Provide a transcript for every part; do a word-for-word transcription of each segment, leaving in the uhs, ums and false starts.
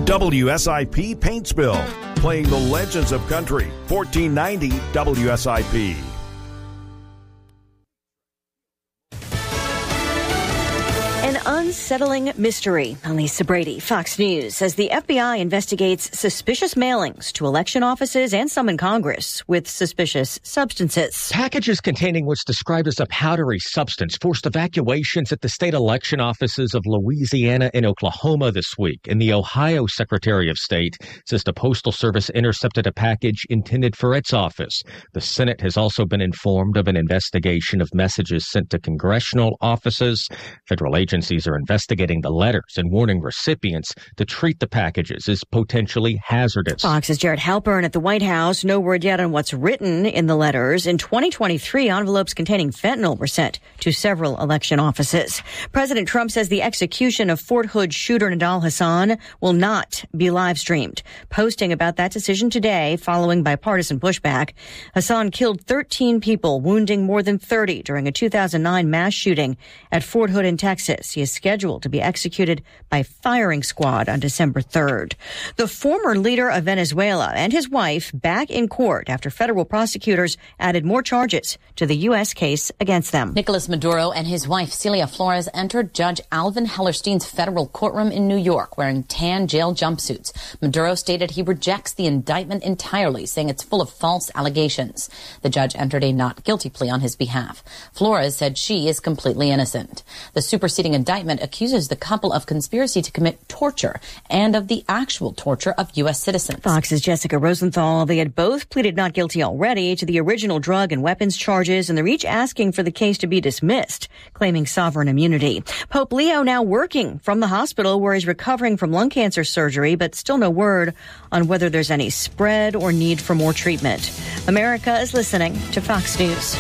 W S I P Paintsville, playing the legends of country. fourteen ninety W S I P. An unsettling mystery. I'm Lisa Brady, Fox News, as the F B I investigates suspicious mailings to election offices and some in Congress with suspicious substances. Packages containing what's described as a powdery substance forced evacuations at the state election offices of Louisiana and Oklahoma this week. And the Ohio Secretary of State says the Postal Service intercepted a package intended for its office. The Senate has also been informed of an investigation of messages sent to congressional offices. Federal agencies Agencies are investigating the letters and warning recipients to treat the packages as potentially hazardous. Fox's Jared Halpern at the White House. No word yet on what's written in the letters. In twenty twenty-three, envelopes containing fentanyl were sent to several election offices. President Trump says the execution of Fort Hood shooter Nidal Hasan will not be live streamed. Posting about that decision today, following bipartisan pushback, Hasan killed thirteen people, wounding more than thirty during a two thousand nine mass shooting at Fort Hood in Texas. He is scheduled to be executed by firing squad on December third. The former leader of Venezuela and his wife back in court after federal prosecutors added more charges to the U S case against them. Nicolas Maduro and his wife Celia Flores entered Judge Alvin Hellerstein's federal courtroom in New York wearing tan jail jumpsuits. Maduro stated he rejects the indictment entirely, saying it's full of false allegations. The judge entered a not guilty plea on his behalf. Flores said she is completely innocent. The superseding indictment accuses the couple of conspiracy to commit torture and of the actual torture of U S citizens. Fox's Jessica Rosenthal. They had both pleaded not guilty already to the original drug and weapons charges, and they're each asking for the case to be dismissed, claiming sovereign immunity. Pope Leo now working from the hospital where he's recovering from lung cancer surgery, but still no word on whether there's any spread or need for more treatment. America is listening to Fox News.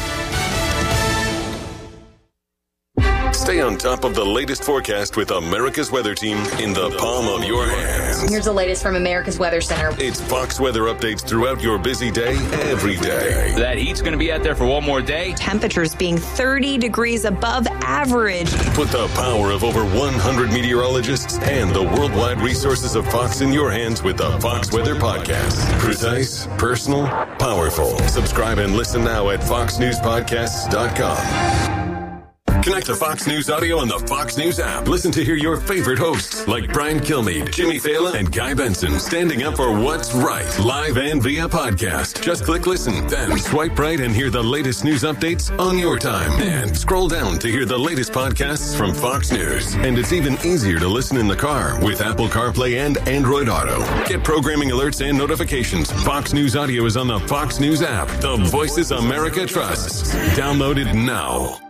Stay on top of the latest forecast with America's Weather Team in the palm of your hands. Here's the latest from America's Weather Center. It's Fox weather updates throughout your busy day, every day. That heat's going to be out there for one more day. Temperatures being thirty degrees above average. Put the power of over one hundred meteorologists and the worldwide resources of Fox in your hands with the Fox Weather Podcast. Precise, personal, powerful. Subscribe and listen now at fox news podcasts dot com. Connect to Fox News Audio on the Fox News app. Listen to hear your favorite hosts like Brian Kilmeade, Jimmy Fallon, and Guy Benson standing up for what's right, live and via podcast. Just click listen, then swipe right and hear the latest news updates on your time. And scroll down to hear the latest podcasts from Fox News. And it's even easier to listen in the car with Apple CarPlay and Android Auto. Get programming alerts and notifications. Fox News Audio is on the Fox News app. The voices America trusts. Download it now.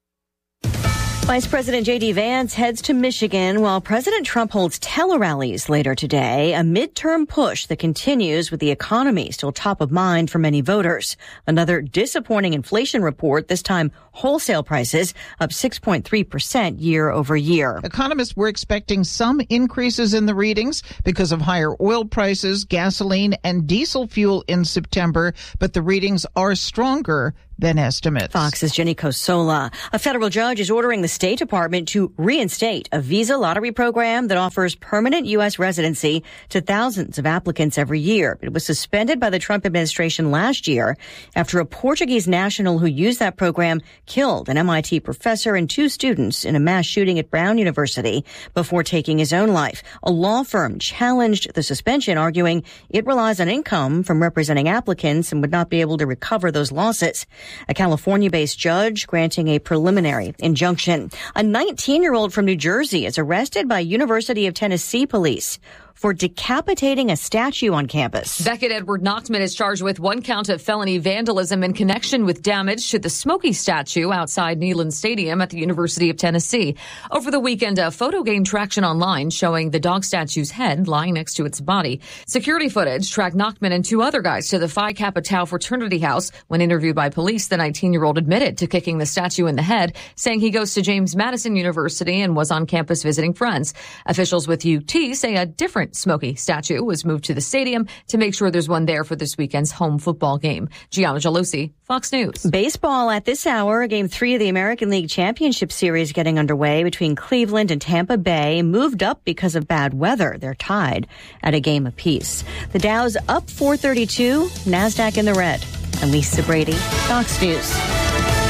Vice President J D. Vance heads to Michigan while President Trump holds tele-rallies later today, a midterm push that continues with the economy still top of mind for many voters. Another disappointing inflation report, this time wholesale prices up six point three percent year over year. Economists were expecting some increases in the readings because of higher oil prices, gasoline, and diesel fuel in September, but the readings are stronger than estimates. Fox's Jenny Cosola. A federal judge is ordering the State Department to reinstate a visa lottery program that offers permanent U S residency to thousands of applicants every year. It was suspended by the Trump administration last year after a Portuguese national who used that program killed an M I T professor and two students in a mass shooting at Brown University before taking his own life. A law firm challenged the suspension, arguing it relies on income from representing applicants and would not be able to recover those losses. A California-based judge granting a preliminary injunction. A nineteen-year-old from New Jersey is arrested by University of Tennessee police for decapitating a statue on campus. Beckett Edward Nachtman is charged with one count of felony vandalism in connection with damage to the Smokey statue outside Neyland Stadium at the University of Tennessee. Over the weekend, a photo gained traction online showing the dog statue's head lying next to its body. Security footage tracked Nachtman and two other guys to the Phi Kappa Tau fraternity house. When interviewed by police, the nineteen-year-old admitted to kicking the statue in the head, saying he goes to James Madison University and was on campus visiting friends. Officials with U T say a different current Smokey statue was moved to the stadium to make sure there's one there for this weekend's home football game. Gianna Gelosi, Fox News. Baseball at this hour. Game three of the American League Championship Series getting underway between Cleveland and Tampa Bay. Moved up because of bad weather. They're tied at a game apiece. The Dow's up four thirty-two, NASDAQ in the red. I'm Lisa Brady, Fox News.